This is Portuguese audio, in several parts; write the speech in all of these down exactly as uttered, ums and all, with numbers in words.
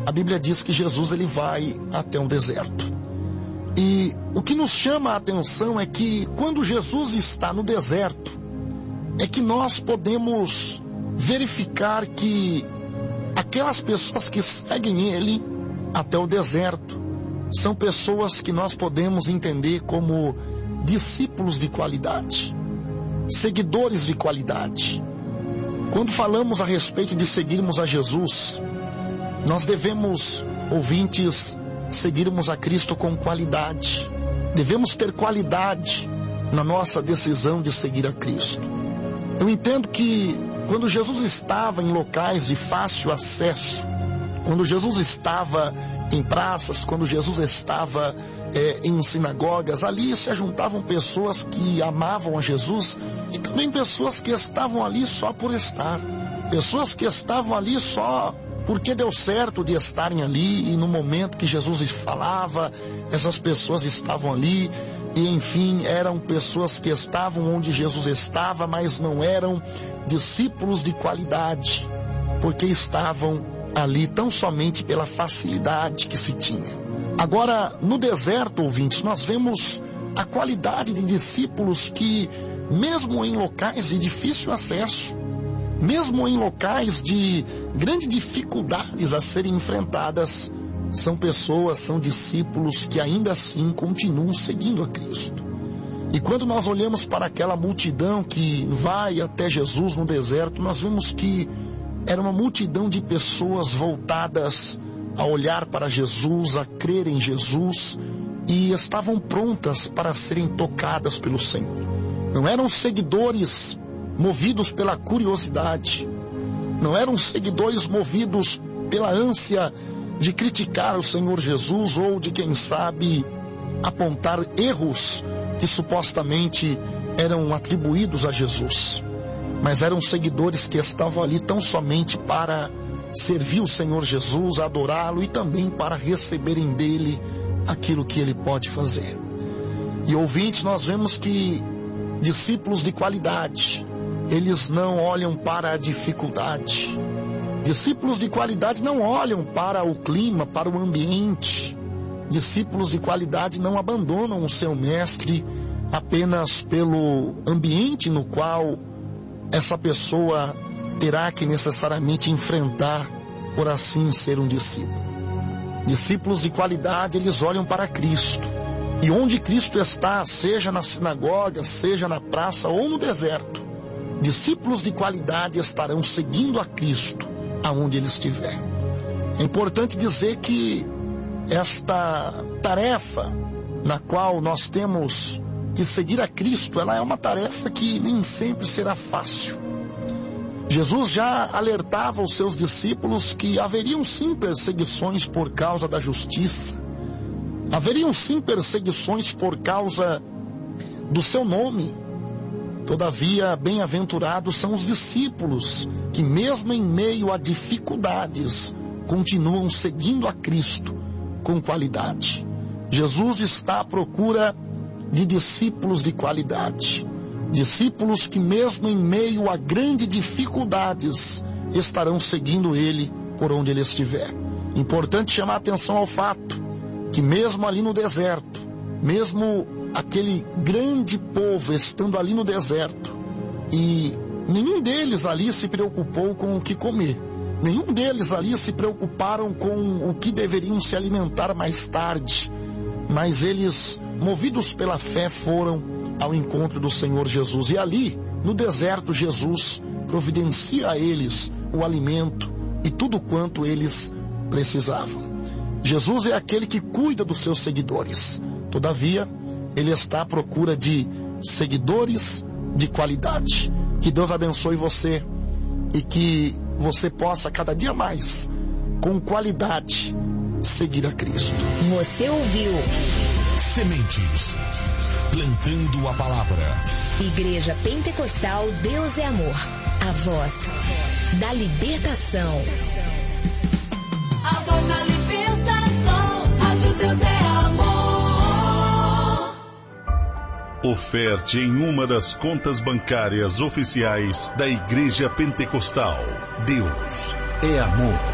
a Bíblia diz que Jesus ele vai até um deserto. E o que nos chama a atenção é que quando Jesus está no deserto, é que nós podemos verificar que aquelas pessoas que seguem ele até o deserto são pessoas que nós podemos entender como discípulos de qualidade, seguidores de qualidade. Quando falamos a respeito de seguirmos a Jesus, nós devemos, ouvintes, seguirmos a Cristo com qualidade. Devemos ter qualidade na nossa decisão de seguir a Cristo. Eu entendo que quando Jesus estava em locais de fácil acesso, quando Jesus estava em praças, quando Jesus estava é, em sinagogas, ali se ajuntavam pessoas que amavam a Jesus e também pessoas que estavam ali só por estar. Pessoas que estavam ali só porque deu certo de estarem ali, e no momento que Jesus falava, essas pessoas estavam ali, e enfim, eram pessoas que estavam onde Jesus estava, mas não eram discípulos de qualidade, porque estavam ali tão somente pela facilidade que se tinha. Agora, no deserto, ouvintes, nós vemos a qualidade de discípulos que, mesmo em locais de difícil acesso, mesmo em locais de grandes dificuldades a serem enfrentadas, são pessoas, são discípulos que ainda assim continuam seguindo a Cristo. E quando nós olhamos para aquela multidão que vai até Jesus no deserto, nós vemos que era uma multidão de pessoas voltadas a olhar para Jesus, a crer em Jesus, e estavam prontas para serem tocadas pelo Senhor. Não eram seguidores movidos pela curiosidade, não eram seguidores movidos pela ânsia de criticar o Senhor Jesus ou de, quem sabe, apontar erros que supostamente eram atribuídos a Jesus, mas eram seguidores que estavam ali tão somente para servir o Senhor Jesus, adorá-lo e também para receberem dele aquilo que ele pode fazer. E ouvintes, nós vemos que discípulos de qualidade, eles não olham para a dificuldade. Discípulos de qualidade não olham para o clima, para o ambiente. Discípulos de qualidade não abandonam o seu mestre apenas pelo ambiente no qual essa pessoa terá que necessariamente enfrentar, por assim ser um discípulo. Discípulos de qualidade, eles olham para Cristo. E onde Cristo está, seja na sinagoga, seja na praça ou no deserto, discípulos de qualidade estarão seguindo a Cristo aonde ele estiver. É importante dizer que esta tarefa na qual nós temos que seguir a Cristo, ela é uma tarefa que nem sempre será fácil. Jesus já alertava os seus discípulos que haveriam sim perseguições por causa da justiça, haveriam sim perseguições por causa do seu nome. Todavia, bem-aventurados são os discípulos que, mesmo em meio a dificuldades, continuam seguindo a Cristo com qualidade. Jesus está à procura de discípulos de qualidade. Discípulos que, mesmo em meio a grandes dificuldades, estarão seguindo ele por onde ele estiver. Importante chamar a atenção ao fato que, mesmo ali no deserto, mesmo aquele grande povo estando ali no deserto, e nenhum deles ali se preocupou com o que comer, nenhum deles ali se preocuparam com o que deveriam se alimentar mais tarde, mas eles, movidos pela fé, foram ao encontro do Senhor Jesus, e ali no deserto Jesus providencia a eles o alimento e tudo quanto eles precisavam. Jesus é aquele que cuida dos seus seguidores. Todavia, ele está à procura de seguidores de qualidade. Que Deus abençoe você e que você possa cada dia mais, com qualidade, seguir a Cristo. Você ouviu Sementes, plantando a palavra. Igreja Pentecostal Deus é Amor, a voz da libertação. A voz da libertação, Rádio Deus é Amor. Oferte em uma das contas bancárias oficiais da Igreja Pentecostal. Deus é Amor.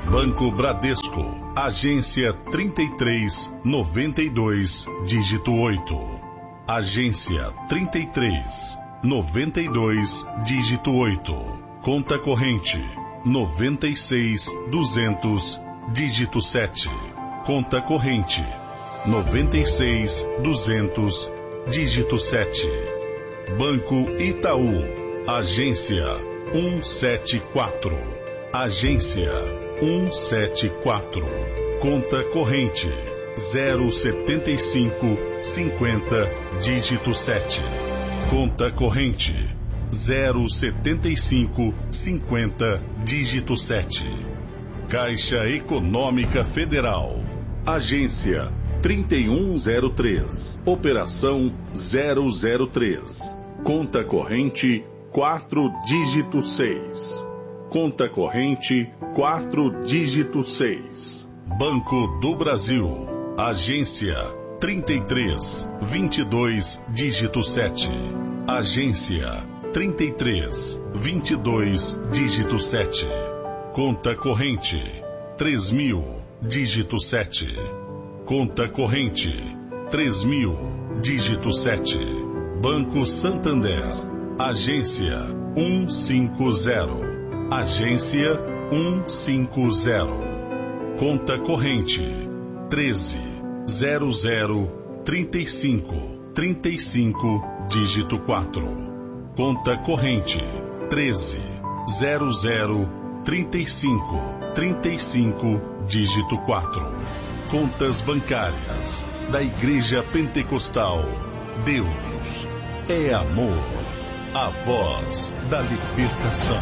Banco Bradesco, agência trinta e três, noventa e dois, dígito oito. Agência trinta e três, noventa e dois, dígito oito. Conta corrente noventa e seis, duzentos, dígito sete. Conta corrente noventa e seis, duzentos, dígito sete. Banco Itaú, agência cento e setenta e quatro. Agência cento e setenta e quatro. Conta corrente zero setenta e cinco, cinquenta, dígito sete. Conta corrente zero setenta e cinco, cinquenta, dígito sete. Caixa Econômica Federal, agência trinta e um zero três, operação zero zero três. Conta corrente quatro, dígito seis. Conta corrente quatro, dígito seis. Banco do Brasil, agência trinta e três, vinte e dois, dígito sete. Agência trinta e três, vinte e dois, dígito sete. Conta corrente três mil, dígito sete. Conta corrente três mil, dígito sete. Banco Santander, agência cento e cinquenta. Agência cento e cinquenta. Conta corrente treze, zero zero, trinta e cinco, trinta e cinco, dígito quatro. Conta corrente treze, zero zero, trinta e cinco, trinta e cinco, dígito quatro. Contas bancárias da Igreja Pentecostal Deus é Amor, a voz da libertação.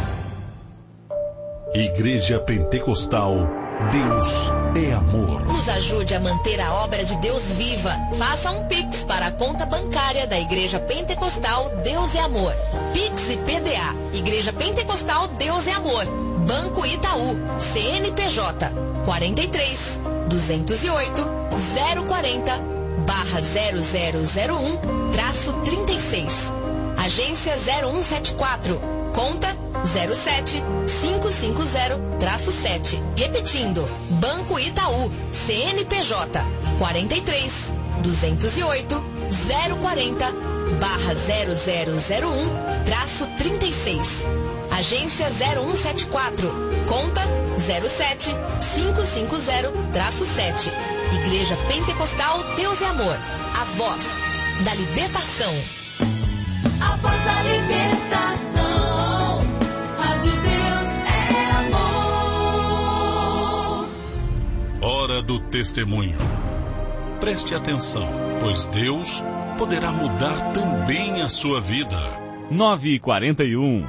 Igreja Pentecostal Deus é Amor. Nos ajude a manter a obra de Deus viva. Faça um Pix para a conta bancária da Igreja Pentecostal Deus é Amor. Pix e P D A. Igreja Pentecostal Deus é Amor. Banco Itaú. C N P J. quarenta e três, duzentos e oito, zero quarenta, barra zero zero zero um, traço trinta e seis. Agência zero um sete quatro. Conta zero sete, cinco cinco zero, traço sete. Repetindo, Banco Itaú, C N P J, quarenta e três, duzentos e oito, zero quarenta, barra zero zero zero um, traço trinta e seis. Agência zero um sete quatro. Conta zero sete, cinco cinco zero, traço sete. Igreja Pentecostal Deus é Amor, a voz da libertação. A voz da libertação. Rádio Deus é amor. Hora do testemunho. Preste atenção, pois Deus poderá mudar também a sua vida. nove e quarenta e um.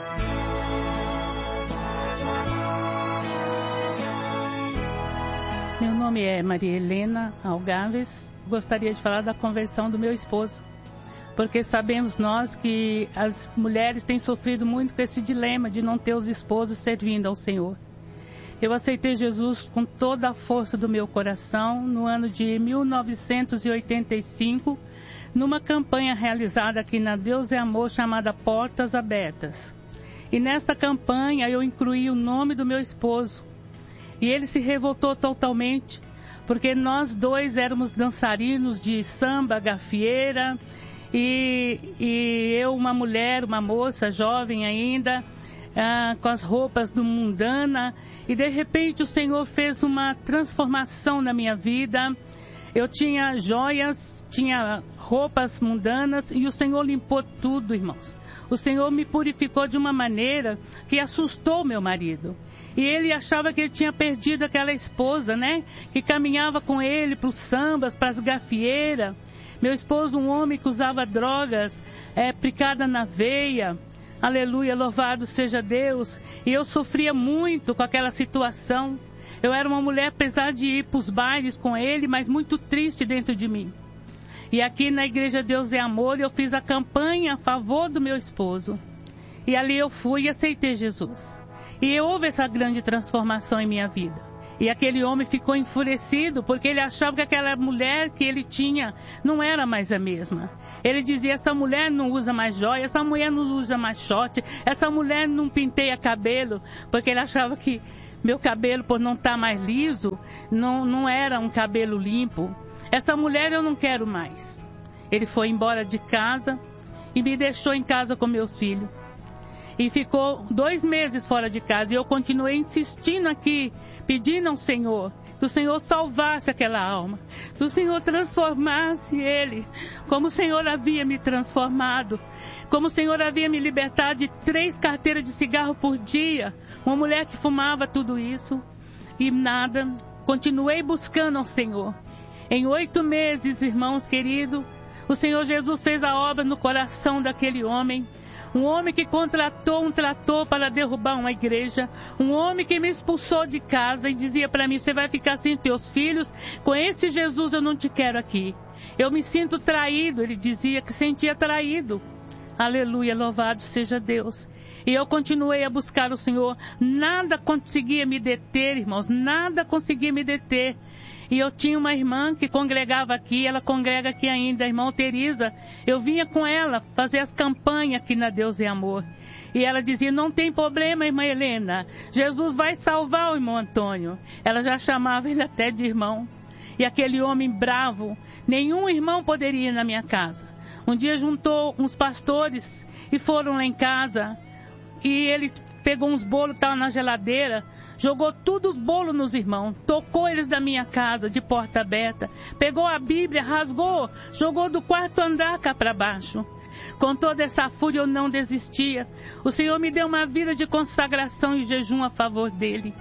Meu nome é Maria Helena Algaves. Gostaria de falar da conversão do meu esposo. Porque sabemos nós que as mulheres têm sofrido muito com esse dilema de não ter os esposos servindo ao Senhor. Eu aceitei Jesus com toda a força do meu coração no ano de mil novecentos e oitenta e cinco, numa campanha realizada aqui na Deus é Amor, chamada Portas Abertas. E nessa campanha eu incluí o nome do meu esposo. E ele se revoltou totalmente, porque nós dois éramos dançarinos de samba, gafieira, e, e eu, uma mulher, uma moça jovem ainda, ah, com as roupas do mundana, e de repente o Senhor fez uma transformação na minha vida. Eu tinha joias, tinha roupas mundanas, e o Senhor limpou tudo, irmãos. O Senhor me purificou de uma maneira que assustou meu marido. E ele achava que ele tinha perdido aquela esposa, né? Que caminhava com ele para os sambas, para as gafieiras. Meu esposo, um homem que usava drogas, é, picada na veia. Aleluia, louvado seja Deus. E eu sofria muito com aquela situação. Eu era uma mulher, apesar de ir para os bailes com ele, mas muito triste dentro de mim. E aqui na Igreja Deus é Amor, eu fiz a campanha a favor do meu esposo. E ali eu fui e aceitei Jesus. E houve essa grande transformação em minha vida. E aquele homem ficou enfurecido, porque ele achava que aquela mulher que ele tinha não era mais a mesma. Ele dizia, essa mulher não usa mais joia, essa mulher não usa mais short, essa mulher não penteia cabelo, porque ele achava que meu cabelo, por não estar mais liso, não, não era um cabelo limpo. Essa mulher eu não quero mais. Ele foi embora de casa e me deixou em casa com meus filhos. E ficou dois meses fora de casa. E eu continuei insistindo aqui, pedindo ao Senhor, que o Senhor salvasse aquela alma, que o Senhor transformasse ele, como o Senhor havia me transformado, como o Senhor havia me libertado de três carteiras de cigarro por dia, uma mulher que fumava tudo isso, e nada. Continuei buscando ao Senhor. Em oito meses, irmãos queridos, o Senhor Jesus fez a obra no coração daquele homem. Um homem que contratou um trator para derrubar uma igreja. Um homem que me expulsou de casa e dizia para mim: você vai ficar sem teus filhos, com esse Jesus eu não te quero aqui. Eu me sinto traído. Ele dizia que sentia traído. Aleluia, louvado seja Deus. E eu continuei a buscar o Senhor. Nada conseguia me deter, irmãos. Nada conseguia me deter. E eu tinha uma irmã que congregava aqui, ela congrega aqui ainda, a irmã Teresa. Eu vinha com ela fazer as campanhas aqui na Deus é Amor. E ela dizia: não tem problema, irmã Helena, Jesus vai salvar o irmão Antônio. Ela já chamava ele até de irmão. E aquele homem bravo, nenhum irmão poderia ir na minha casa. Um dia juntou uns pastores e foram lá em casa. E ele pegou uns bolos que estavam na geladeira, jogou todos os bolos nos irmãos, tocou eles da minha casa de porta aberta, pegou a Bíblia, rasgou, jogou do quarto andar cá para baixo. Com toda essa fúria eu não desistia. O Senhor me deu uma vida de consagração e jejum a favor dele.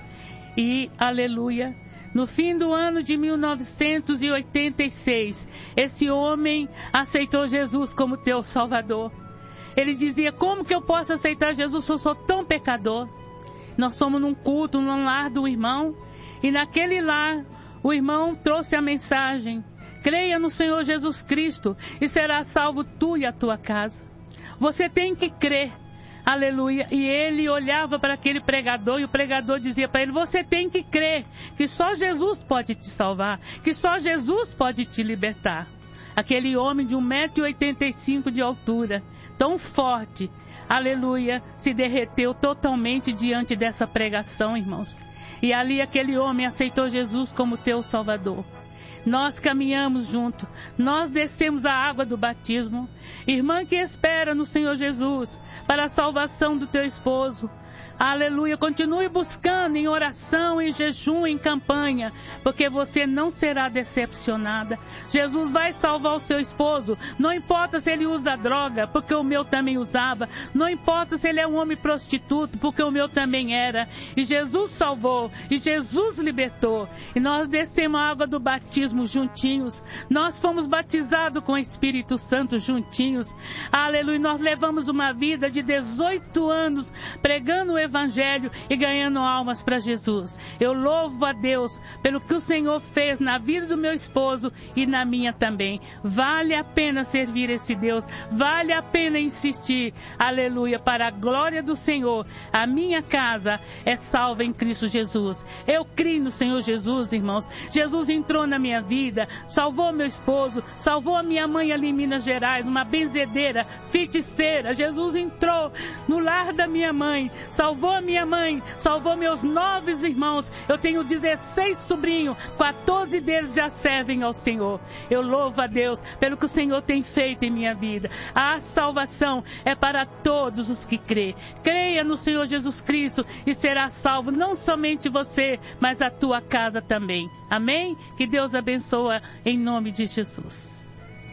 E, aleluia, no fim do ano de mil novecentos e oitenta e seis, esse homem aceitou Jesus como teu Salvador. Ele dizia: como que eu posso aceitar Jesus se eu sou tão pecador? Nós somos num culto, num lar do irmão, e naquele lar o irmão trouxe a mensagem: creia no Senhor Jesus Cristo e será salvo tu e a tua casa. Você tem que crer, aleluia. E ele olhava para aquele pregador e o pregador dizia para ele: você tem que crer que só Jesus pode te salvar, que só Jesus pode te libertar. Aquele homem de um metro e oitenta e cinco de altura, tão forte, aleluia, se derreteu totalmente diante dessa pregação, irmãos. E ali aquele homem aceitou Jesus como teu Salvador. Nós caminhamos junto, nós descemos a água do batismo. Irmã que espera no Senhor Jesus para a salvação do teu esposo, aleluia, continue buscando em oração, em jejum, em campanha, porque você não será decepcionada. Jesus vai salvar o seu esposo, não importa se ele usa droga, porque o meu também usava, não importa se ele é um homem prostituto, porque o meu também era, e Jesus salvou, e Jesus libertou, e nós descemos a água do batismo juntinhos, nós fomos batizados com o Espírito Santo juntinhos, aleluia. Nós levamos uma vida de dezoito anos pregando o Evangelho e ganhando almas para Jesus. Eu louvo a Deus pelo que o Senhor fez na vida do meu esposo e na minha também. Vale a pena servir esse Deus, vale a pena insistir, aleluia, para a glória do Senhor. A minha casa é salva em Cristo Jesus. Eu creio no Senhor Jesus, irmãos. Jesus entrou na minha vida, salvou meu esposo, salvou a minha mãe ali em Minas Gerais, uma benzedeira, feiticeira. Jesus entrou no lar da minha mãe, salvou Salvou a minha mãe, salvou meus nove irmãos. Eu tenho dezesseis sobrinhos, quatorze deles já servem ao Senhor. Eu louvo a Deus pelo que o Senhor tem feito em minha vida. A salvação é para todos os que crê. Creia no Senhor Jesus Cristo e será salvo não somente você, mas a tua casa também. Amém? Que Deus abençoe em nome de Jesus.